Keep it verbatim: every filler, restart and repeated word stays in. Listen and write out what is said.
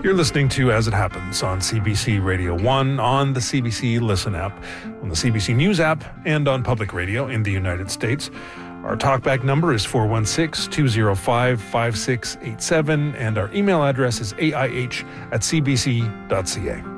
You're listening to As It Happens on C B C Radio one, on the C B C Listen app, on the C B C News app, and on public radio in the United States. Our talkback number is four one six, two zero five, five six eight seven, and our email address is A I H at c b c dot c a.